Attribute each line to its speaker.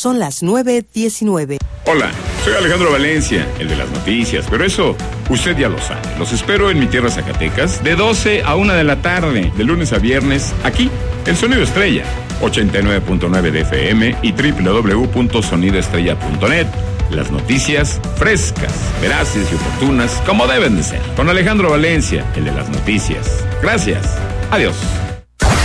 Speaker 1: Son las 9:19.
Speaker 2: Hola, soy Alejandro Valencia, el de las noticias, pero eso usted ya lo sabe. Los espero en mi tierra Zacatecas de 12 a 1 de la tarde, de lunes a viernes, aquí, El Sonido Estrella, 89.9 de FM y www.sonidoestrella.net. Las noticias frescas, veraces y oportunas, como deben de ser. Con Alejandro Valencia, el de las noticias. Gracias. Adiós.